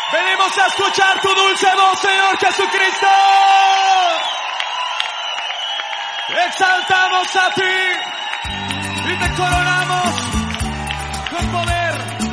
Venimos a escuchar tu dulce voz, Señor Jesucristo. Exaltamos a ti y te coronamos con poder.